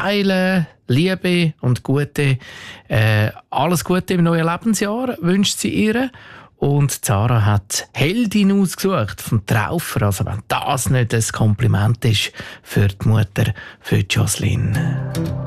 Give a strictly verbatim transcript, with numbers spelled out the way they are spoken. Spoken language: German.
Heilen, Liebe und Gute. Äh, alles Gute im neuen Lebensjahr wünscht sie ihr. Und Zara hat Heldin ausgesucht vom Traufer. Also wenn das nicht ein Kompliment ist für die Mutter, für Jocelyn.